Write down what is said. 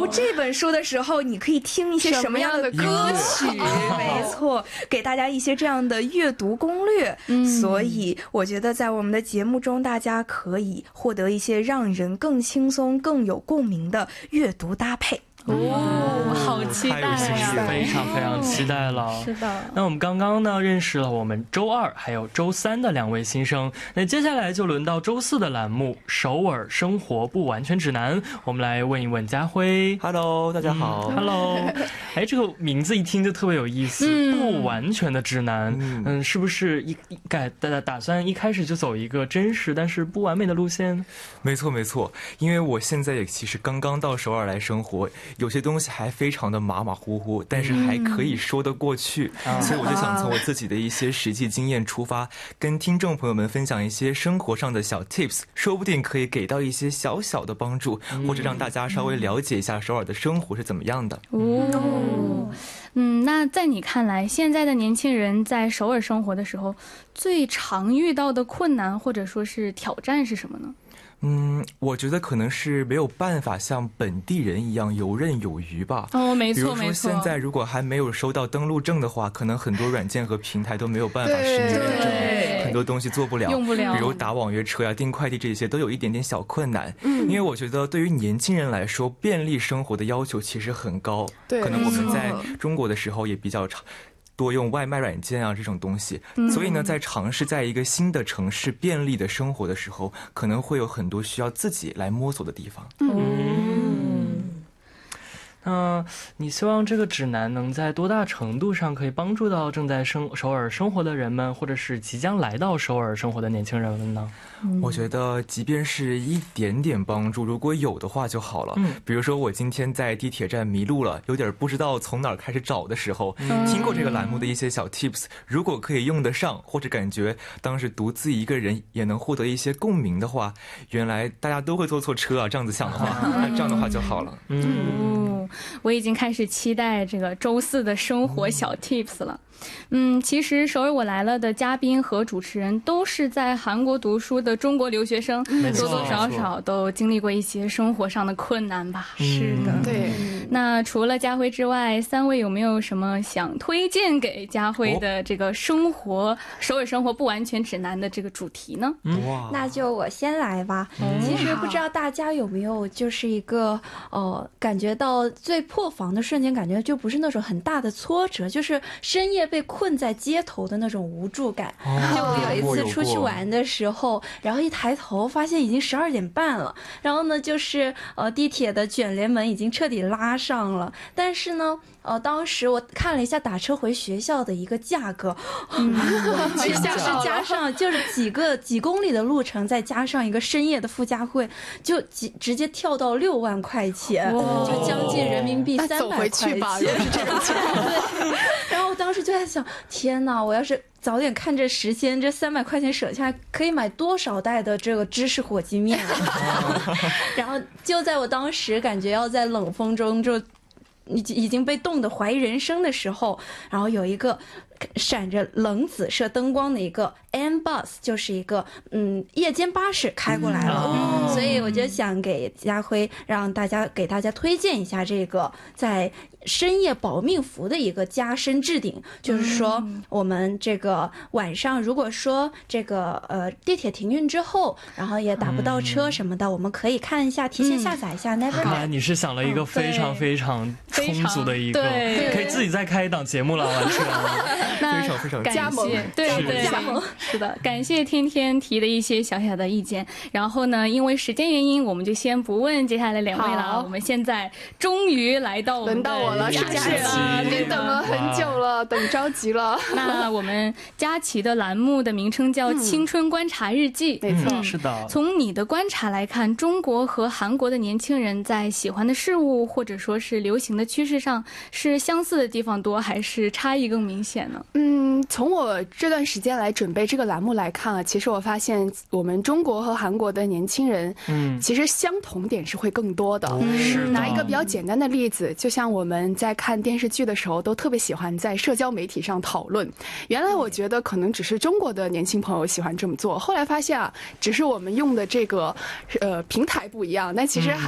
这本书的时候，你可以听一些什么样的歌曲？没错，给大家一些这样的阅读攻略。所以我觉得在我们的节目中，大家可以获得一些让人更轻松、更有共鸣的阅读搭配。 好期待呀！ 非常非常期待了。 是的。 那我们刚刚呢认识了我们周二还有周三的2位新生，那接下来就轮到周四的栏目《首尔生活不完全指南》，我们来问一问家辉。 Hello， 大家好。 Hello， 哎，这个名字一听就特别有意思，不完全的指南。是不是打算一开始就走一个真实但是不完美的路线？ 没错没错，因为我现在也其实刚刚到首尔来生活，有些东西还非常的马马虎虎，但是还可以说得过去，所以我就想从我自己的一些实际经验出发，跟听众朋友们分享一些生活上的小 tips， 说不定可以给到一些小小的帮助，或者让大家稍微了解一下首尔的生活是怎么样的。 那在你看来，现在的年轻人在首尔生活的时候，最常遇到的困难或者说是挑战是什么呢？ 我觉得可能是没有办法像本地人一样游刃有余吧。 没错没错。 比如说现在如果还没有收到登录证的话，可能很多软件和平台都没有办法实名认证，很多东西做不了， 用不了。 比如打网约车呀、订快递这些都有一点点小困难。因为我觉得对于年轻人来说，便利生活的要求其实很高。可能我们在中国的时候也比较多用外卖软件啊这种东西，所以呢，在尝试在一个新的城市便利的生活的时候，可能会有很多需要自己来摸索的地方。 那你希望这个指南能在多大程度上可以帮助到正在首尔生活的人们，或者是即将来到首尔生活的年轻人们呢？ 我觉得即便是一点点帮助，如果有的话就好了。比如说我今天在地铁站迷路了，有点不知道从哪儿开始找的时候，听过这个栏目的一些小 tips， 如果可以用得上，或者感觉当时独自一个人也能获得一些共鸣的话，原来大家都会坐错车啊，这样子想的话，那这样的话就好了。 我已经开始期待这个周四的生活小 tips 了。其实首尔我来了的嘉宾和主持人都是在韩国读书的中国留学生，多多少少都经历过一些生活上的困难吧。 是的， 对。 那除了家辉之外，3位有没有什么想推荐给家辉的这个首尔生活不完全指南的这个主题呢？ 那就我先来吧。其实不知道大家有没有就是一个感觉到最破防的瞬间，感觉就不是那种很大的挫折，就是深夜被困在街头的那种无助感。就我有一次出去玩的时候，然后一抬头发现已经12点半了，然后呢就是地铁的卷帘门已经彻底拉上了，但是呢当时我看了一下打车回学校的一个价格，就是加上就是几公里的路程，再加上一个深夜的附加费，就直接跳到6万块钱，就将近人民币300块钱。然后当时就在想，天哪，我要是早点看这时间，这300块钱省下来可以买多少袋的这个芝士火鸡面然后就在我当时感觉要在冷风中就已经被冻得怀疑人生的时候，然后有一个闪着冷紫色灯光的一个 M Bus， 就是一个夜间巴士开过来了。所以我就想给家辉给大家推荐一下这个在深夜保命符的一个加深置顶，就是说我们这个晚上如果说这个地铁停运之后，然后也打不到车什么的，我们可可以看一下，提前下载一下 Neverland。 看来你是想了一个非常非常充足的一个，可以自己再开一档节目了，完全非常非常加盟，对，加盟，是的，感谢天天提的一些小小的意见。然后呢，因为时间原因，我们就先不问接下来2位了。我们现在终于来到轮到我了，是不是？你等了很久了，等着急了。 那我们佳琪的栏目的名称叫《青春观察日记》， 没错， 是的。 从你的观察来看，中国和韩国的年轻人在喜欢的事物或者说是流行的趋势上，是相似的地方多，还是差异更明显呢？ 从我这段时间来准备这个栏目来看啊，其实我发现我们中国和韩国的年轻人，其实相同点是会更多的。拿一个比较简单的例子，就像我们在看电视剧的时候，都特别喜欢在社交媒体上讨论。原来我觉得可能只是中国的年轻朋友喜欢这么做，后来发现啊，只是我们用的这个平台不一样，但其实